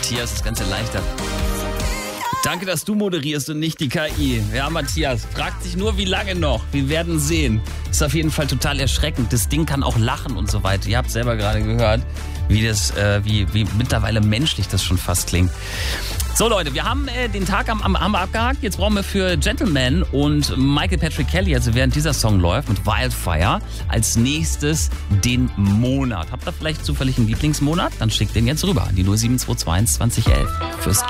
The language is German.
Matthias das Ganze erleichtert. Danke, dass du moderierst und nicht die KI. Ja, Matthias, fragt sich nur, wie lange noch. Wir werden sehen. Ist auf jeden Fall total erschreckend. Das Ding kann auch lachen und so weiter. Ihr habt selber gerade gehört, wie mittlerweile menschlich das schon fast klingt. So Leute, wir haben den Tag haben wir abgehakt. Jetzt brauchen wir für Gentleman und Michael Patrick Kelly, also während dieser Song läuft, mit Wildfire, als nächstes den Monat. Habt ihr vielleicht zufällig einen Lieblingsmonat? Dann schickt den jetzt rüber an die 07221 2011 fürs